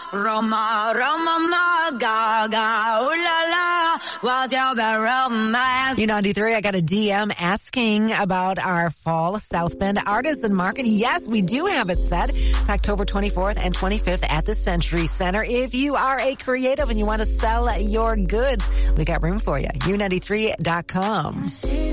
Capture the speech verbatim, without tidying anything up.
Roma, Roma, Gaga, ooh la la, what's your romance? U ninety-three, I got a D M asking about our fall South Bend Artisan Market. Yes, we do have it set. It's October twenty-fourth and twenty-fifth at the Century Center. If you are a creative and you want to sell your goods, we got room for you. U ninety-three dot com.